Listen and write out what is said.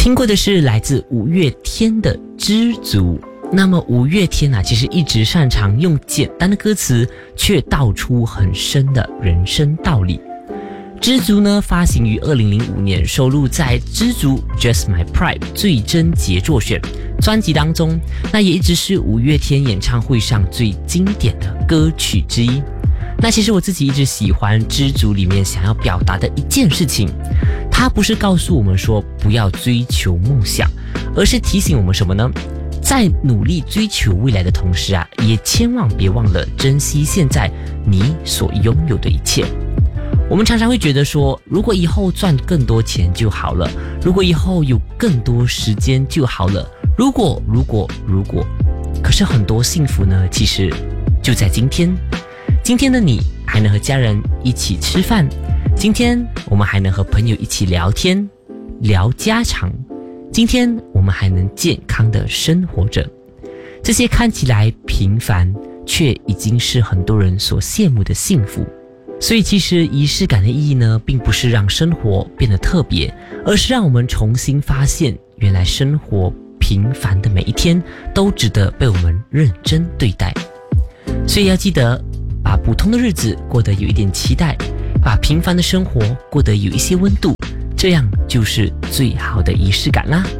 听过的是来自五月天的《知足》。那么五月天其实一直擅长用简单的歌词，却道出很深的人生道理。《知足》呢，发行于2005年，收录在《知足 Just My Pride》最珍杰作选专辑当中。那也一直是五月天演唱会上最经典的歌曲之一。那其实我自己一直喜欢《知足》里面想要表达的一件事情，它不是告诉我们说不要追求梦想，而是提醒我们什么呢？在努力追求未来的同时也千万别忘了珍惜现在你所拥有的一切。我们常常会觉得说，如果以后赚更多钱就好了，如果以后有更多时间就好了，如果，可是很多幸福呢，其实就在今天。今天的你还能和家人一起吃饭，今天我们还能和朋友一起聊天聊家常，今天我们还能健康的生活着。这些看起来平凡，却已经是很多人所羡慕的幸福。所以其实仪式感的意义呢，并不是让生活变得特别，而是让我们重新发现，原来生活平凡的每一天都值得被我们认真对待。所以要记得把普通的日子过得有一点期待，把平凡的生活过得有一些温度，这样就是最好的仪式感啦。